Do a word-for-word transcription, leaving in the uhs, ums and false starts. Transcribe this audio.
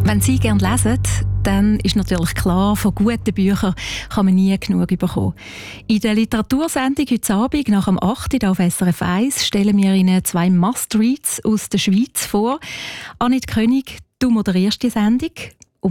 Wenn Sie gerne lesen, dann ist natürlich klar, von guten Büchern kann man nie genug bekommen. In der Literatursendung heute Abend nach dem acht auf S R F eins stellen wir Ihnen zwei Must-Reads aus der Schweiz vor. Annette König, du moderierst die Sendung.